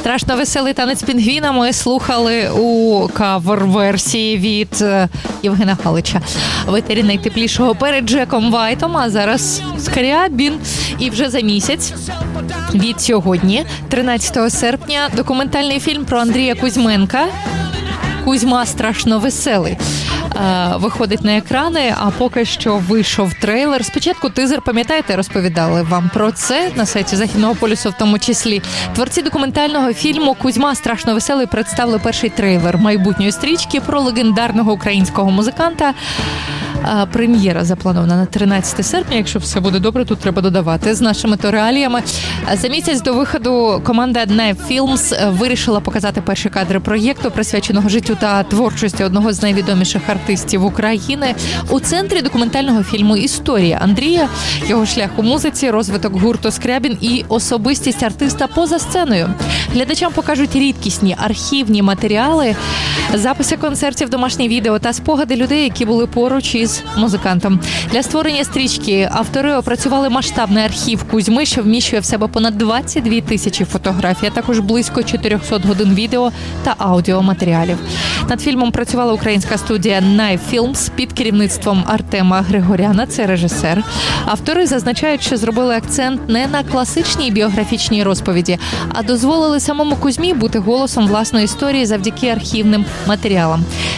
Страшно веселий танець пінгвіна ми слухали у кавер-версії від Євгена Галича. В етері найтеплішого перед Джеком Вайтом, а зараз Скрябін. І вже за місяць від сьогодні, 13 серпня, документальний фільм про Андрія Кузьменка «Кузьма страшно веселий» виходить на екрани, а поки що вийшов трейлер. Спочатку тизер, пам'ятаєте, розповідали вам про це на сайті Західного полюсу в тому числі. Творці документального фільму «Кузьма страшно веселий» представили перший трейлер майбутньої стрічки про легендарного українського музиканта. Прем'єра запланована на 13 серпня, якщо все буде добре, тут треба додавати з нашими реаліями. За місяць до виходу команда Knife Films вирішила показати перші кадри проєкту, присвяченого життю та творчості одного з найвідоміших артистів України. У центрі документального фільму історія Андрія, його шлях у музиці, розвиток гурту Скрябін і особистість артиста поза сценою. Глядачам покажуть рідкісні архівні матеріали, записи концертів, домашні відео та спогади людей, які були поруч із музикантом. Для створення стрічки автори опрацювали масштабний архів Кузьми, що вміщує в себе понад 22 тисячі фотографій, а також близько 400 годин відео та аудіоматеріалів. Над фільмом працювала українська студія Knife Films під керівництвом Артема Григоряна, це режисер. Автори зазначають, що зробили акцент не на класичній біографічній розповіді, а дозволили самому Кузьмі бути голосом власної історії завдяки архівним матеріалам.